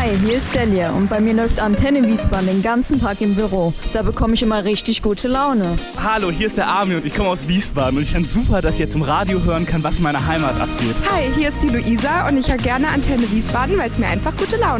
Hi, hier ist Delia und bei mir läuft Antenne Wiesbaden den ganzen Tag im Büro. Da bekomme ich immer richtig gute Laune. Hallo, hier ist der Armin und ich komme aus Wiesbaden und ich finde super, dass ich jetzt im Radio hören kann, was in meiner Heimat abgeht. Hi, hier ist die Luisa und ich höre gerne Antenne Wiesbaden, weil es mir einfach gute Laune